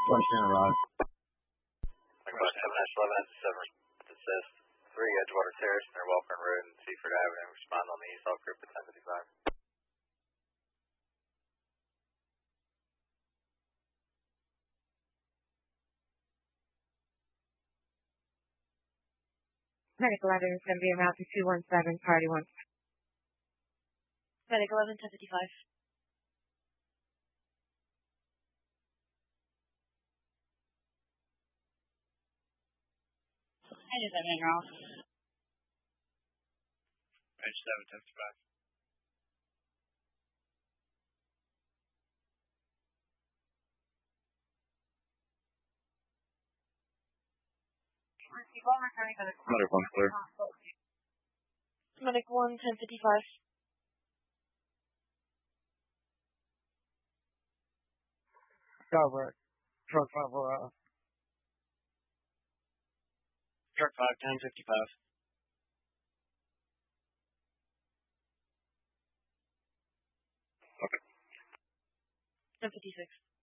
One Center Road. Request 7-11, assist 3 Edgewater Terrace near Walker Road and Seaford Avenue. Respond on the East Off Group at 1055. Medic 11 is going to be around to 217, party 1. Medic 11, 1055. I just am in wrong. Page 7, 1055. Medic 1 clear. Medic 1, 1055. Cover. Truck 5, Truck 5, 1055. 1056.